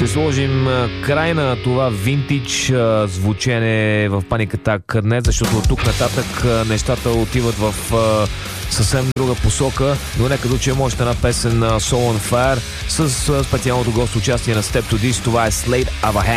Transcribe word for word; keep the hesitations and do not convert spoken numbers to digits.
Ще сложим край на това винтидж звучене в Panic Attack днес, защото от тук нататък нещата отиват в съвсем друга посока, но нека да чуем още една песен на Soul on Fire с специалното гост участие на Step to This. Това е Slate of a Hand.